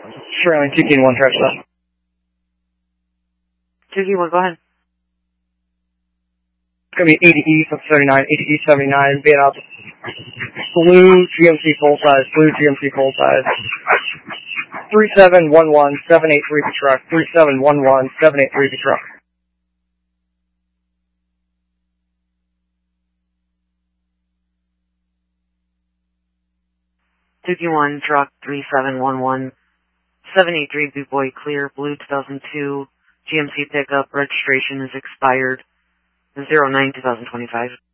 Surrounding 2K1 trash stop. 2K1, go ahead. It's going to be 80 East of 79, 80 East 79, being up. Blue GMC full size, blue GMC full size. 3711-783 the truck, 3711-783 the truck. One truck 3711-783 Boot Boy clear, blue 2002, GMC pickup, registration is expired, 09-2025.